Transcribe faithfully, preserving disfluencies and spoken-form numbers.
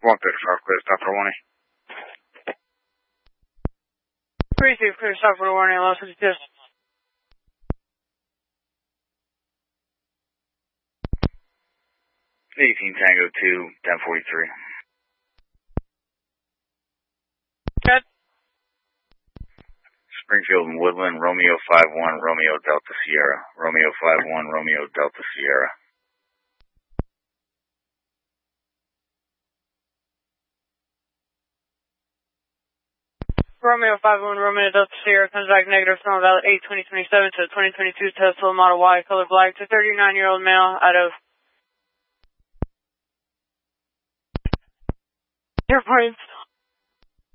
One clear to South Clear, stop for warning. Receive clear, stop for warning, Los Angeles. eighteen Tango two, ten forty-three. Good. Springfield and Woodland, Romeo five one, Romeo Delta Sierra. Romeo five one, Romeo Delta Sierra. Romeo five one, Romeo Delta Sierra, comes back negative, from valid eight twenty twenty-seven to twenty twenty-two Tesla Model Y, color black, to thirty-nine-year-old male out of Airpoints.